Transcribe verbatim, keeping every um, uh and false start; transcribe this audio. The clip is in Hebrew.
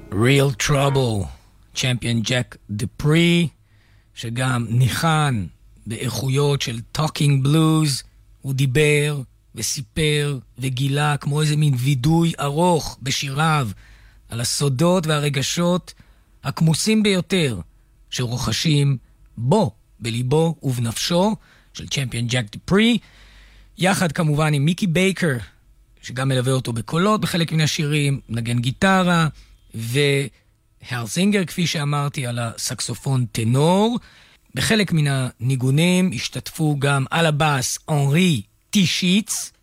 Real Trouble, צ'מפיון ג'ק דפרי, שגם ניחן באיכויות של Talking Blues. הוא דיבר וסיפר וגילה כמו איזה מין וידוי ארוך בשיריו על הסודות והרגשות הכמוסים ביותר שרוחשים בו, בליבו ובנפשו של צ'מפיון ג'ק דפרי, יחד כמובן עם מיקי בייקר, שגם מלווה אותו בקולות בחלק מן השירים, נגן גיטרה, והל זינגר, כפי שאמרתי, על הסקסופון טנור. בחלק מן הניגונים השתתפו גם על הבאס אנרי טישיץ,